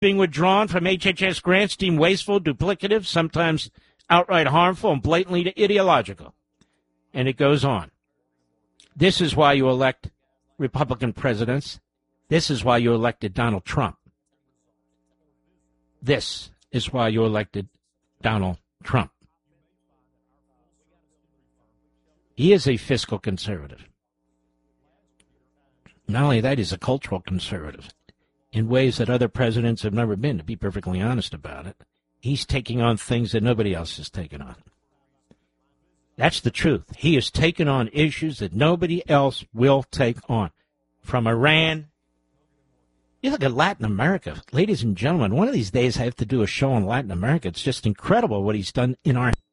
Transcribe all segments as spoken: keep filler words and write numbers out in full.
being withdrawn from H H S grants deemed wasteful, duplicative, sometimes outright harmful, and blatantly ideological. And it goes on. This is why you elect Republican presidents. This is why you elected Donald Trump. This is why you elected Donald Trump. He is a fiscal conservative. Not only that, he's a cultural conservative in ways that other presidents have never been, to be perfectly honest about it. He's taking on things that nobody else has taken on. That's the truth. He has taken on issues that nobody else will take on. From Iran, you look at Latin America. Ladies and gentlemen, one of these days I have to do a show on Latin America. It's just incredible what he's done in our...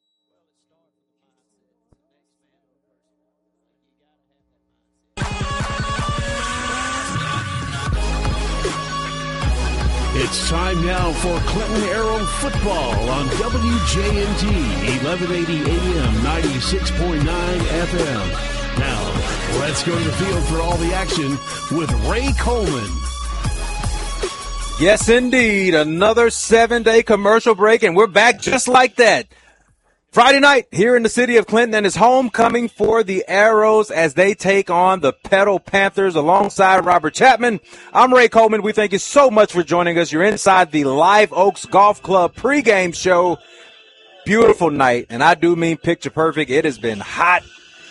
It's time now for Clinton Arrow football on W J N T, eleven eighty A M, ninety-six point nine F M. Now, let's go to the field for all the action with Ray Coleman. Yes, indeed. Another seven-day commercial break, and we're back just like that. Friday night here in the city of Clinton, and it's homecoming for the Arrows as they take on the Petal Panthers alongside Robert Chapman. I'm Ray Coleman. We thank you so much for joining us. You're inside the Live Oaks Golf Club pregame show. Beautiful night, and I do mean picture perfect. It has been hot,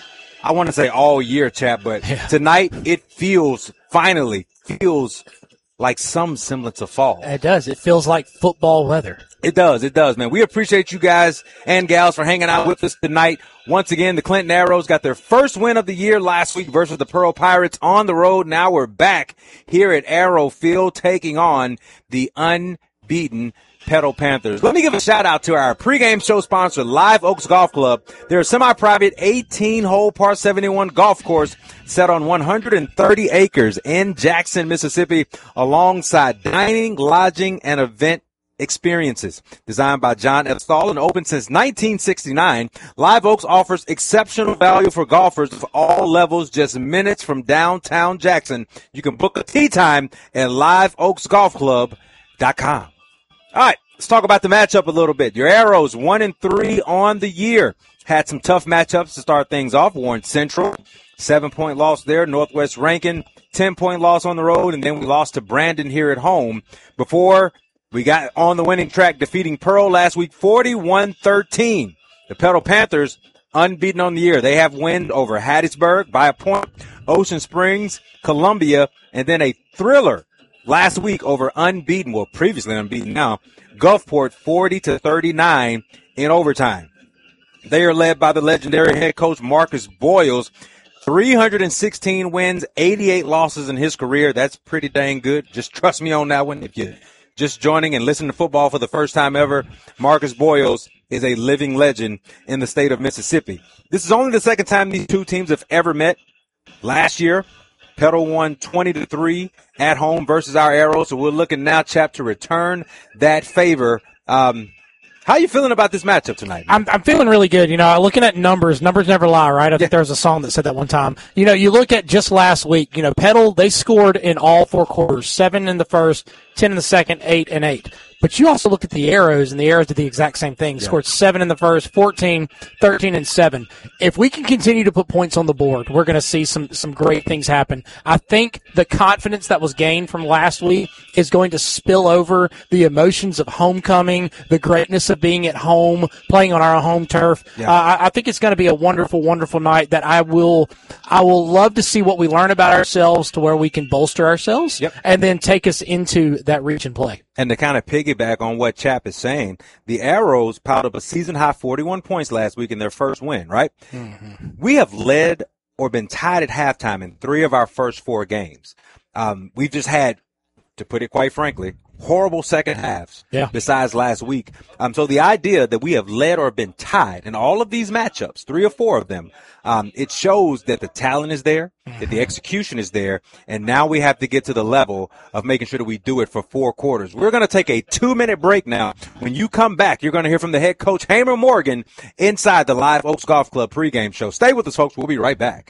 I want to say all year, Chap, but yeah. Tonight it feels, finally, feels like some semblance of fall. It does. It feels like football weather. It does. It does, man. We appreciate you guys and gals for hanging out with us tonight. Once again, the Clinton Arrows got their first win of the year last week versus the Pearl Pirates on the road. Now we're back here at Arrow Field taking on the unbeaten Petal Panthers. Let me give a shout out to our pregame show sponsor, Live Oaks Golf Club. They're a semi-private eighteen-hole par seventy-one golf course set on one hundred thirty acres in Jackson, Mississippi, alongside dining, lodging, and event experiences. Designed by John F. Stahl and open since nineteen sixty-nine, Live Oaks offers exceptional value for golfers of all levels, just minutes from downtown Jackson. You can book a tee time at live oaks golf club dot com. All right, let's talk about the matchup a little bit. Your Arrows, one and three on the year. Had some tough matchups to start things off. Warren Central, seven-point loss there. Northwest Rankin, ten-point loss on the road. And then we lost to Brandon here at home before we got on the winning track, defeating Pearl last week, forty-one thirteen. The Petal Panthers, unbeaten on the year. They have wins over Hattiesburg by a point, Ocean Springs, Columbia, and then a thriller last week over unbeaten, well, previously unbeaten now, Gulfport, forty to thirty-nine in overtime. They are led by the legendary head coach Marcus Boyles, three hundred sixteen wins, eighty-eight losses in his career. That's pretty dang good. Just trust me on that one. If you're just joining and listening to football for the first time ever, Marcus Boyles is a living legend in the state of Mississippi. This is only the second time these two teams have ever met. Last year, Petal won twenty to three at home versus our Arrows, so we're looking now, Chap, to return that favor. Um, how are you feeling about this matchup tonight? I'm, I'm feeling really good. You know, looking at numbers, numbers never lie, right? I yeah. think there was a song that said that one time. You know, you look at just last week, you know, Petal, they scored in all four quarters, seven in the first, ten in the second, eight and eight. But you also look at the Arrows, and the Arrows did the exact same thing. Yeah. Scored seven in the first, fourteen, thirteen, and seven. If we can continue to put points on the board, we're going to see some, some great things happen. I think the confidence that was gained from last week is going to spill over the emotions of homecoming, the greatness of being at home, playing on our home turf. Yeah. Uh, I, I think it's going to be a wonderful, wonderful night that I will, I will love to see what we learn about ourselves to where we can bolster ourselves yep. and then take us into that reach and play. And to kind of piggyback on what Chap is saying, the Arrows piled up a season-high forty-one points last week in their first win, right? Mm-hmm. We have led or been tied at halftime in three of our first four games. Um, we've just had, to put it quite frankly, horrible second halves yeah. besides last week. Um, so the idea that we have led or been tied in all of these matchups, three or four of them, um, it shows that the talent is there, that the execution is there, and now we have to get to the level of making sure that we do it for four quarters. We're going to take a two-minute break now. When you come back, you're going to hear from the head coach, Hamer Morgan, inside the Live Oaks Golf Club pregame show. Stay with us, folks. We'll be right back.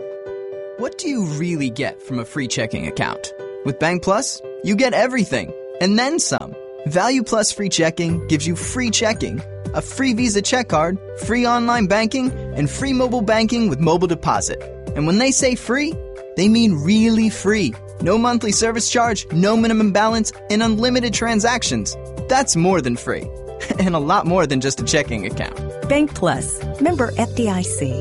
What do you really get from a free checking account? With Bank Plus, you get everything. and then some. Value Plus Free Checking gives you free checking, a free Visa check card, free online banking, and free mobile banking with mobile deposit. And when they say free, they mean really free. No monthly service charge, no minimum balance, and unlimited transactions. That's more than free. And a lot more than just a checking account. Bank Plus. Member F D I C.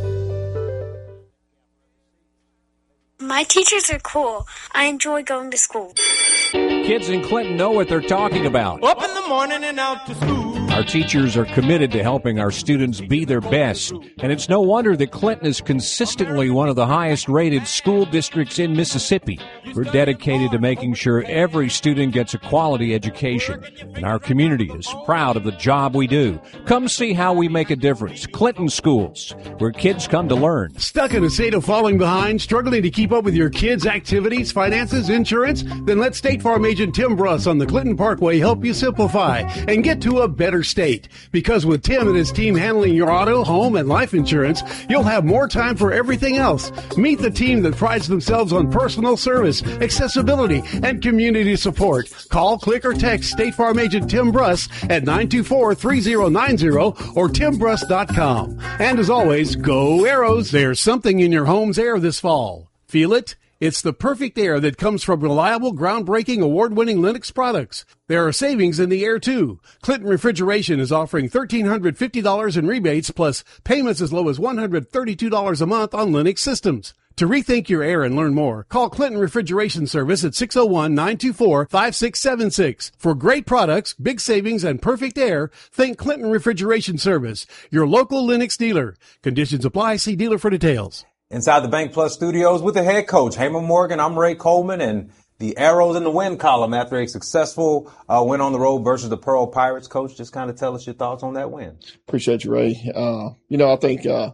My teachers are cool. I enjoy going to school. Kids in Clinton know what they're talking about. Up in the morning and out to school. Our teachers are committed to helping our students be their best, and it's no wonder that Clinton is consistently one of the highest-rated school districts in Mississippi. We're dedicated to making sure every student gets a quality education, and our community is proud of the job we do. Come see how we make a difference. Clinton Schools, where kids come to learn. Stuck in a state of falling behind, struggling to keep up with your kids' activities, finances, insurance? Then let State Farm agent Tim Bruss on the Clinton Parkway help you simplify and get to a better state. Because with Tim and his team handling your auto, home, and life insurance, you'll have more time for everything else. Meet the team that prides themselves on personal service, accessibility, and community support. Call, click, or text State Farm agent Tim Bruss at nine two four, three zero nine zero or tim bruss dot com. And as always, go Arrows. There's something in your home's air this fall. Feel it? It's the perfect air that comes from reliable, groundbreaking, award-winning Lennox products. There are savings in the air, too. Clinton Refrigeration is offering one thousand three hundred fifty dollars in rebates, plus payments as low as one hundred thirty-two dollars a month on Lennox systems. To rethink your air and learn more, call Clinton Refrigeration Service at six oh one, nine two four, five six seven six. For great products, big savings, and perfect air, think Clinton Refrigeration Service, your local Lennox dealer. Conditions apply. See dealer for details. Inside the Bank Plus studios with the head coach, Hamer Morgan. I'm Ray Coleman, and the Arrows in the win column after a successful uh, win on the road versus the Pearl Pirates. Coach, just kind of tell us your thoughts on that win. Appreciate you, Ray. Uh, you know, I think uh,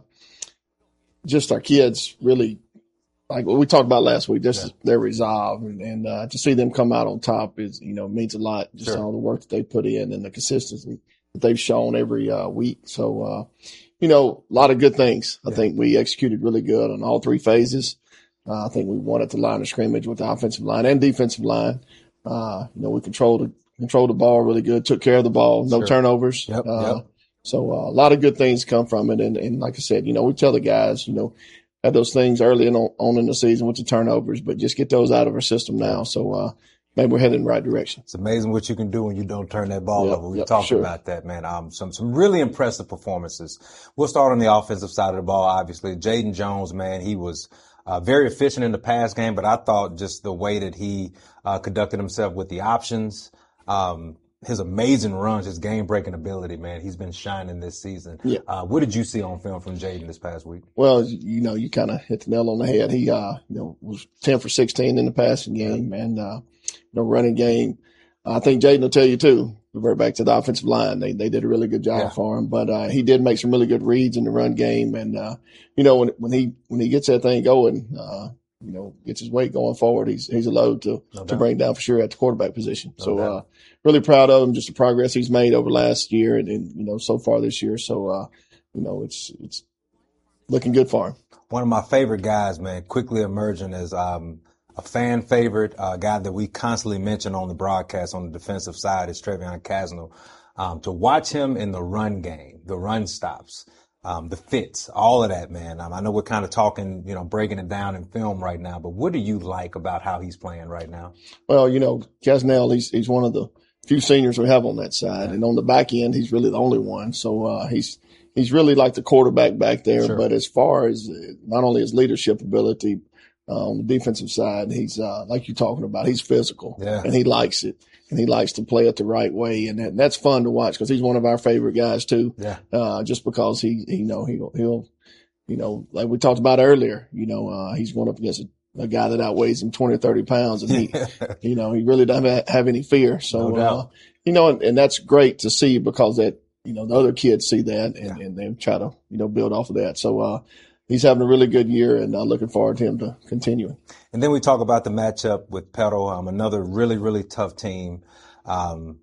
just our kids really, like what we talked about last week, just yeah. their resolve and, and uh, to see them come out on top is, you know, means a lot. Just sure. all the work that they put in and the consistency that they've shown every uh, week. So, uh, you know, a lot of good things. I yeah. think we executed really good on all three phases. Uh, I think we won at the line of scrimmage with the offensive line and defensive line. Uh, you know, we controlled the, controlled the ball really good, took care of the ball, no sure. turnovers. Yep, uh, yep. So uh, a lot of good things come from it. And, and like I said, you know, we tell the guys, you know, had those things early in, on in the season with the turnovers, but just get those out of our system now. So, uh, maybe we're headed in the right direction. It's amazing what you can do when you don't turn that ball yep, over. We yep, talked sure. about that, man. Um, some some really impressive performances. We'll start on the offensive side of the ball, obviously. Jaden Jones, man, he was uh, very efficient in the pass game, but I thought just the way that he uh, conducted himself with the options, um, his amazing runs, his game-breaking ability, man, he's been shining this season. Yeah. Uh, what did you see on film from Jaden this past week? Well, you know, you kind of hit the nail on the head. He, uh, you know, was ten for sixteen in the passing game, and uh, you know, running game. I think Jaden will tell you too. Revert back to the offensive line. They they did a really good job yeah. for him, but uh, he did make some really good reads in the run game. And uh, you know, when when he when he gets that thing going, uh, you know, gets his weight going forward, he's he's a load to no to bring down for sure at the quarterback position. No so uh, really proud of him, just the progress he's made over last year and, and you know so far this year. So uh, you know, it's it's looking good for him. One of my favorite guys, man, quickly emerging as um. a fan favorite, a uh, guy that we constantly mention on the broadcast on the defensive side is Trevion Casno. Um, to watch him in the run game, the run stops, um, the fits, all of that, man. Um, I know we're kind of talking, you know, breaking it down in film right now, but what do you like about how he's playing right now? Well, you know, Casnell, he's, he's one of the few seniors we have on that side. Yeah. And on the back end, he's really the only one. So, uh, he's, he's really like the quarterback back there. Sure. But as far as not only his leadership ability, Uh, on the defensive side, he's, uh, like you're talking about, he's physical yeah. and he likes it and he likes to play it the right way. And, that, and that's fun to watch because he's one of our favorite guys too. Yeah. Uh, just because he, he, you know, he'll, he'll, you know, like we talked about earlier, you know, uh, he's going up against a, a guy that outweighs him twenty or thirty pounds and he, you know, he really doesn't have any fear. So, no uh, you know, and, and that's great to see because that, you know, the other kids see that and, yeah. and they try to, you know, build off of that. So, uh, he's having a really good year, and uh, looking forward to him to continuing. And then we talk about the matchup with Petal, um, another really, really tough team. Um,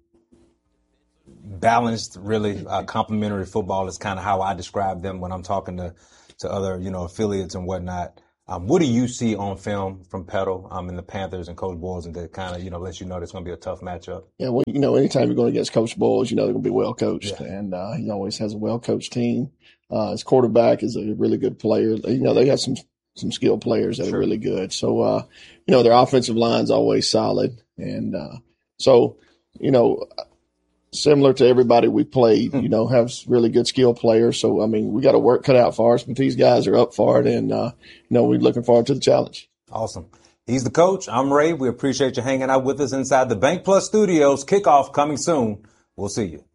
balanced, really uh, complementary football is kind of how I describe them when I'm talking to, to other, you know, affiliates and whatnot. Um, what do you see on film from Petal um, and the Panthers and Coach Boyles, and that kind of, you know, lets you know it's going to be a tough matchup? Yeah, well, you know, anytime you're going against Coach Boyles, you know they're going to be well coached, yeah. and uh, he always has a well coached team. Uh, his quarterback is a really good player. You know, they have some some skilled players that sure. are really good. So, uh, you know, their offensive line's always solid, and uh, so, you know. Similar to everybody we played, you know, have really good skill players. So, I mean, we got a work cut out for us, but these guys are up for it. And, uh, you know, we're looking forward to the challenge. Awesome. He's the coach. I'm Ray. We appreciate you hanging out with us inside the Bank Plus Studios. Kickoff coming soon. We'll see you.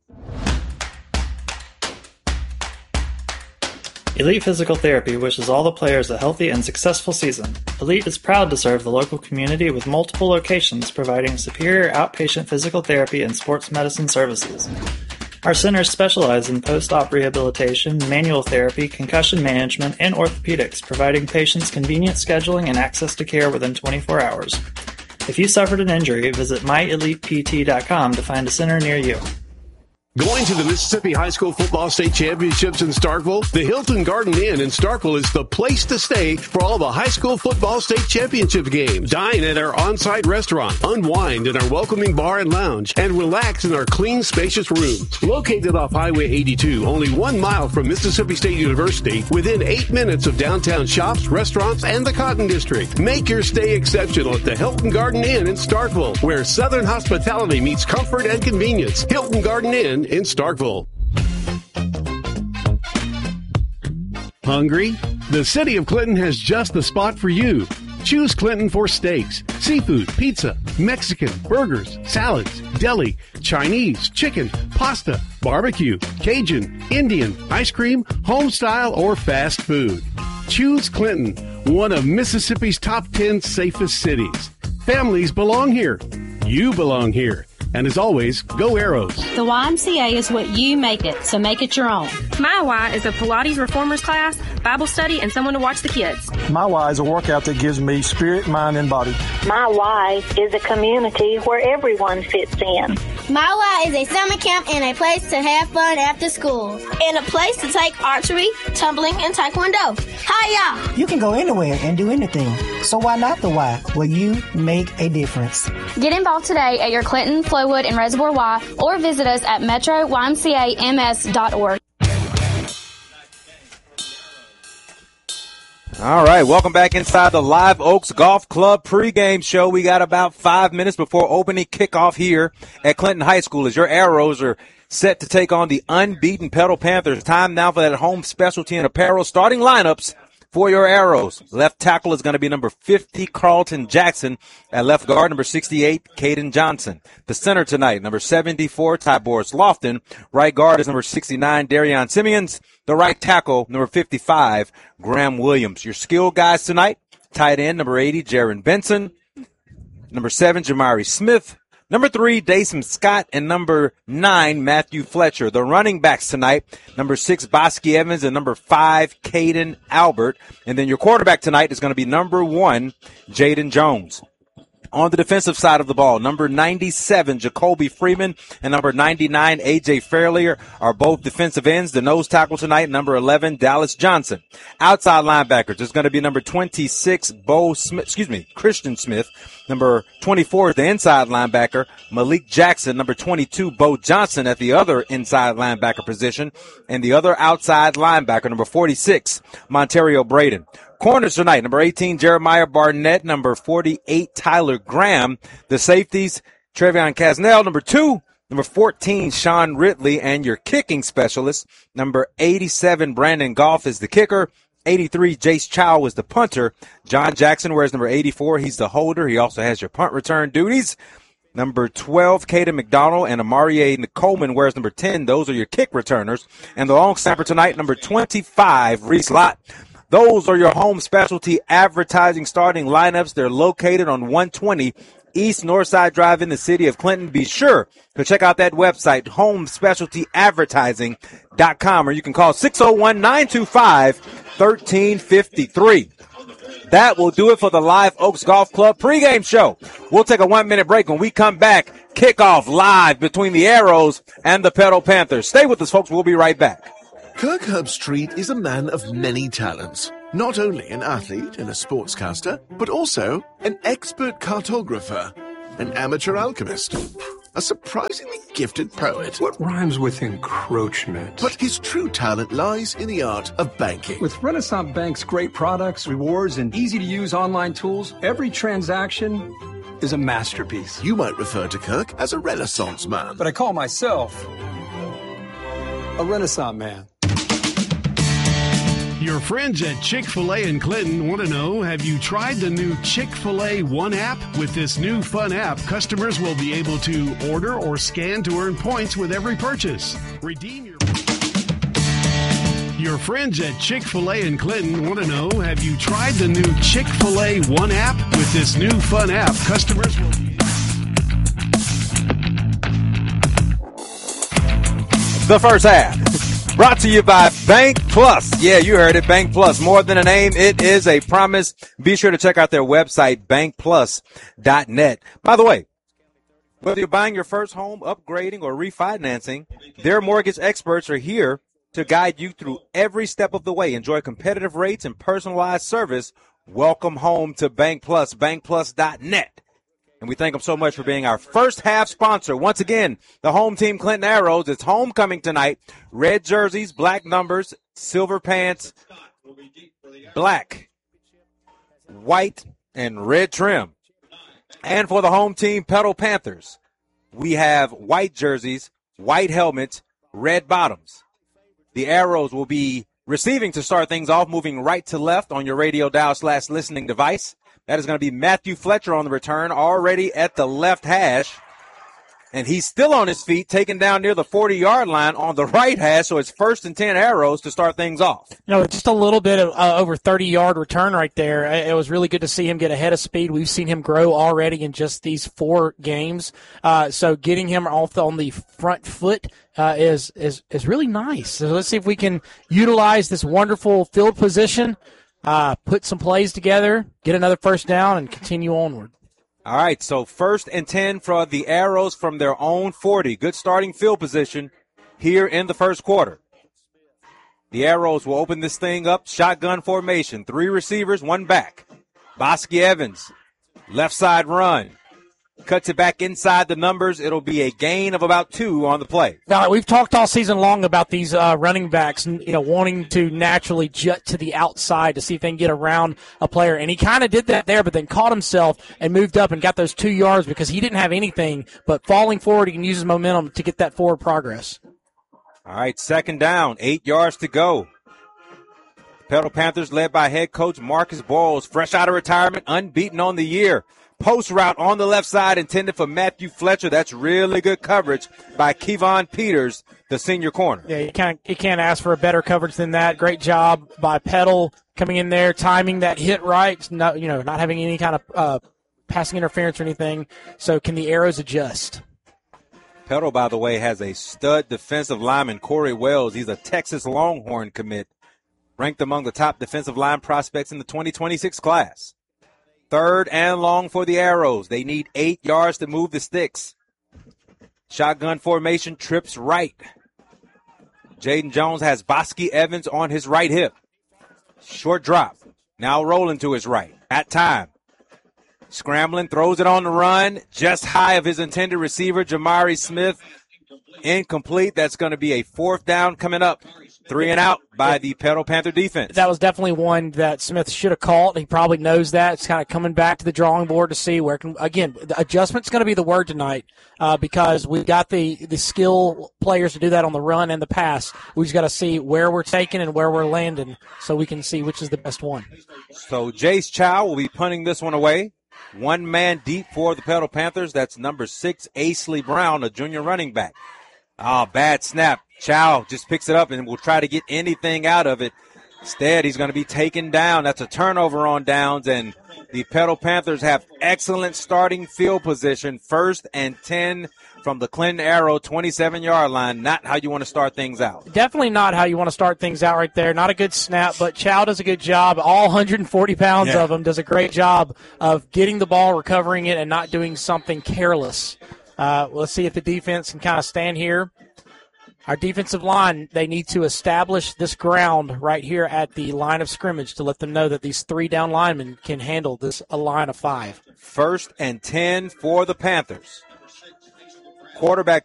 Elite Physical Therapy wishes all the players a healthy and successful season. Elite is proud to serve the local community with multiple locations providing superior outpatient physical therapy and sports medicine services. Our centers specialize in post-op rehabilitation, manual therapy, concussion management, and orthopedics, providing patients convenient scheduling and access to care within twenty-four hours. If you suffered an injury, visit my elite p t dot com to find a center near you. Going to the Mississippi High School Football State Championships in Starkville? The Hilton Garden Inn in Starkville is the place to stay for all the high school football state championship games. Dine at our on-site restaurant, unwind in our welcoming bar and lounge, and relax in our clean, spacious rooms. Located off Highway eighty-two, only one mile from Mississippi State University, within eight minutes of downtown shops, restaurants, and the Cotton District. Make your stay exceptional at the Hilton Garden Inn in Starkville, where Southern hospitality meets comfort and convenience. Hilton Garden Inn in Starkville. Hungry? The City of Clinton has just the spot for you. Choose Clinton for steaks, seafood, pizza, Mexican, burgers, salads, deli, Chinese, chicken, pasta, barbecue, Cajun, Indian, ice cream, home style, or fast food. Choose Clinton, one of Mississippi's top ten safest cities. Families belong here. You belong here. And as always, go Arrows. The Y M C A is what you make it, so make it your own. My Y is a Pilates reformers class, Bible study, and someone to watch the kids. My Y is a workout that gives me spirit, mind, and body. My Y is a community where everyone fits in. My Y is a summer camp and a place to have fun after school. And a place to take archery, tumbling, and taekwondo. Hi-ya! You can go anywhere and do anything. So why not the Y, where you make a difference? Get involved today at your Clinton, Flowood, and Reservoir Y, or visit us at metro y m c a m s dot org. All right, welcome back inside the Live Oaks Golf Club pregame show. We got about five minutes before opening kickoff here at Clinton High School as your Arrows are set to take on the unbeaten Petal Panthers. Time now for that home specialty and apparel starting lineups for your Arrows. Left tackle is going to be number fifty, Carlton Jackson. At left guard, number sixty-eight, Caden Johnson. The center tonight, number seventy-four, Ty Boris Lofton. Right guard is number sixty-nine, Darion Simeons. The right tackle, number fifty-five, Graham Williams. Your skill guys tonight, tight end, number eighty, Jaron Benson. Number seven, Jamari Smith. Number three, Dason Scott, and number nine, Matthew Fletcher. The running backs tonight, number six, Bosky Evans, and number five, Caden Albert. And then your quarterback tonight is going to be number one, Jaden Jones. On the defensive side of the ball, number ninety-seven, Jacoby Freeman, and number ninety-nine, A J Fairlear are both defensive ends. The nose tackle tonight, number eleven, Dallas Johnson. Outside linebackers, it's going to be number twenty-six, Bo Smith, excuse me, Christian Smith. Number twenty-four is the inside linebacker, Malik Jackson. Number twenty-two, Bo Johnson at the other inside linebacker position. And the other outside linebacker, number forty-six, Monterio Braden. Corners tonight, number eighteen, Jeremiah Barnett. Number forty-eight, Tyler Graham. The safeties, Trevion Casnell. Number two, number fourteen, Sean Ridley. And your kicking specialist, number eighty-seven, Brandon Goff is the kicker. eighty-three, Jace Chow is the punter. John Jackson wears number eighty-four. He's the holder. He also has your punt return duties. Number twelve, Caden McDonald, and Amari Coleman wears number ten. Those are your kick returners. And the long snapper tonight, number twenty-five, Reese Lott. Those are your home specialty advertising starting lineups. They're located on one twenty East Northside Drive in the city of Clinton. Be sure to check out that website, home specialty advertising dot com, or you can call six oh one, nine two five, one three five three. That will do it for the Live Oaks Golf Club pregame show. We'll take a one-minute break. When we come back, kickoff live between the Arrows and the Petal Panthers. Stay with us, folks. We'll be right back. Kirk Herbstreit is a man of many talents. Not only an athlete and a sportscaster, but also an expert cartographer, an amateur alchemist, a surprisingly gifted poet. What rhymes with encroachment? But his true talent lies in the art of banking. With Renaissance Bank's great products, rewards, and easy-to-use online tools, every transaction is a masterpiece. You might refer to Kirk as a Renaissance man. But I call myself a Renaissance man. Your friends at Chick-fil-A in Clinton want to know, have you tried the new Chick-fil-A One app? With this new fun app, customers will be able to order or scan to earn points with every purchase. Redeem your... Your friends at Chick-fil-A in Clinton want to know, have you tried the new Chick-fil-A One app? With this new fun app, customers will be... The first half. Brought to you by Bank Plus. Yeah, you heard it. Bank Plus. More than a name, it is a promise. Be sure to check out their website, bank plus dot net. By the way, whether you're buying your first home, upgrading, or refinancing, their mortgage experts are here to guide you through every step of the way. Enjoy competitive rates and personalized service. Welcome home to Bank Plus, bank plus dot net. And we thank them so much for being our first half sponsor. Once again, the home team, Clinton Arrows, it's homecoming tonight. Red jerseys, black numbers, silver pants, black, white, and red trim. And for the home team, Petal Panthers, we have white jerseys, white helmets, red bottoms. The Arrows will be receiving to start things off, moving right to left on your radio dial slash listening device. That is going to be Matthew Fletcher on the return, already at the left hash. And he's still on his feet, taken down near the forty-yard line on the right hash, so it's first and ten Arrows to start things off. You know, just a little bit of uh, over thirty-yard return right there. It was really good to see him get ahead of speed. We've seen him grow already in just these four games. Uh, so getting him off on the front foot uh, is, is, is really nice. So let's see if we can utilize this wonderful field position. Uh, put some plays together, get another first down, and continue onward. All right, so first and ten for the Arrows from their own forty. Good starting field position here in the first quarter. The Arrows will open this thing up, shotgun formation. Three receivers, one back. Bosky Evans, left side run. Cuts it back inside the numbers. It'll be a gain of about two on the play. Now, we've talked all season long about these uh, running backs, you know, wanting to naturally jut to the outside to see if they can get around a player. And he kind of did that there, but then caught himself and moved up and got those two yards because he didn't have anything. But falling forward, he can use his momentum to get that forward progress. All right, second down, eight yards to go. Petal Panthers led by head coach Marcus Boyles, fresh out of retirement, unbeaten on the year. Post route on the left side intended for Matthew Fletcher. That's really good coverage by Kevon Peters, the senior corner. Yeah, you can't, you can't ask for a better coverage than that. Great job by Petal coming in there, timing that hit right, not, you know, not having any kind of uh, passing interference or anything. So can the Arrows adjust? Petal, by the way, has a stud defensive lineman, Corey Wells. He's a Texas Longhorn commit, ranked among the top defensive line prospects in the twenty twenty-six class. Third and long for the Arrows. They need eight yards to move the sticks. Shotgun formation, trips right. Jaden Jones has Bosky Evans on his right hip. Short drop. Now rolling to his right. At time. Scrambling, throws it on the run. Just high of his intended receiver, Jamari Smith. Incomplete. That's going to be a fourth down coming up. Three and out by the Petal Panther defense. That was definitely one that Smith should have caught. He probably knows that. It's kind of coming back to the drawing board to see where can, again, the adjustment's going to be the word tonight uh, because we've got the, the skill players to do that on the run and the pass. We've just got to see where we're taking and where we're landing so we can see which is the best one. So Jace Chow will be punting this one away. One man deep for the Petal Panthers. That's number six, Aisley Brown, a junior running back. Oh, bad snap. Chow just picks it up and will try to get anything out of it. Instead, he's going to be taken down. That's a turnover on downs, and the Petal Panthers have excellent starting field position. First and ten from the Clinton Arrow twenty-seven-yard line. Not how you want to start things out. Definitely not how you want to start things out right there. Not a good snap, but Chow does a good job. All one hundred forty pounds yeah. of him does a great job of getting the ball, recovering it, and not doing something careless. Uh, let's see if the defense can kind of stand here. Our defensive line, they need to establish this ground right here at the line of scrimmage to let them know that these three down linemen can handle this a line of five. First and ten for the Panthers. Quarterback